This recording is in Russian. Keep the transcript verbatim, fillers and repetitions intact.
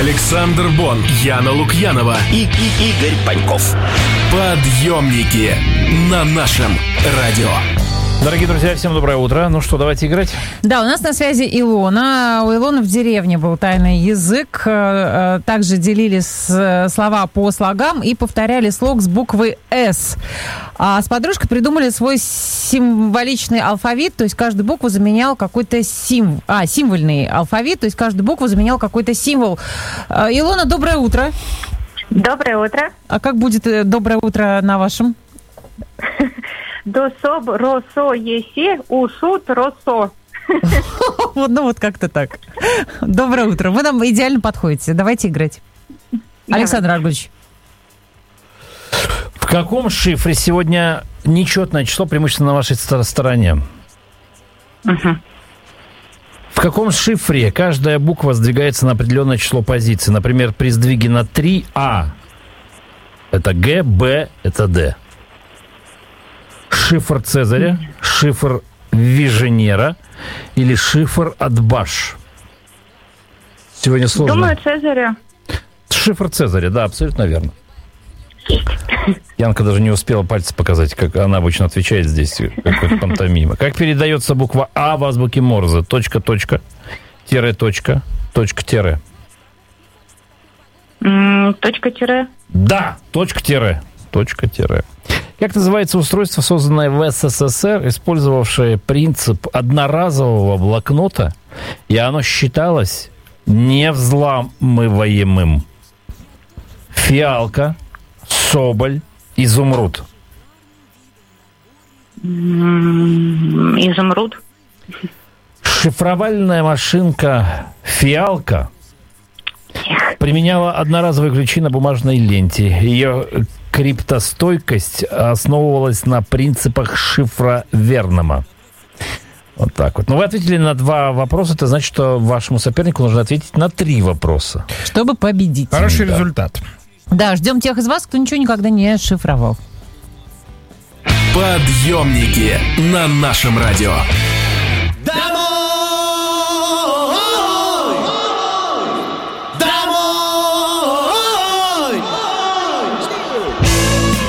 Александр Бон, Яна Лукьянова и, и Игорь Паньков. Подъемники на нашем радио. Дорогие друзья, всем доброе утро. Ну что, давайте играть? Да, у нас на связи Илона. У Илоны в деревне был тайный язык. Также делили слова по слогам и повторяли слог с буквы «С». А с подружкой придумали свой символичный алфавит, то есть каждую букву заменял какой-то символ. А, символьный алфавит, то есть каждую букву заменял какой-то символ. Илона, доброе утро. Доброе утро. А как будет доброе утро на вашем? Дособ, росо, еси, усут, росо. Вот, ну вот как-то так. Доброе утро. Вы нам идеально подходите. Давайте играть. Александр Аргунович. В каком шифре сегодня нечетное число преимущественно на вашей стороне? Угу. В каком шифре каждая буква сдвигается на определенное число позиций? Например, при сдвиге на три А это Г, Б это Д. Шифр Цезаря, шифр Виженера или шифр Атбаш? Сегодня сложно. Думаю, Цезаря. Шифр Цезаря, да, абсолютно верно. Янка даже не успела пальцы показать, как она обычно отвечает здесь, как пантомима. Как передается буква А в азбуке Морзе? Точка, точка, тире, точка, точка, тире. М, Точка, тире. Да, точка, тире, точка, тире. Как называется устройство, созданное в СССР, использовавшее принцип одноразового блокнота, и оно считалось невзламываемым? Фиалка, соболь, изумруд. М, Изумруд. Шифровальная машинка «Фиалка» применяла одноразовые ключи на бумажной ленте. Ее криптостойкость основывалась на принципах шифра Вернема. Вот так вот. Но вы ответили на два вопроса. Это значит, что вашему сопернику нужно ответить на три вопроса. Чтобы победить. Хороший Да. результат. Да, ждем тех из вас, кто ничего никогда не шифровал. Подъемники на нашем радио.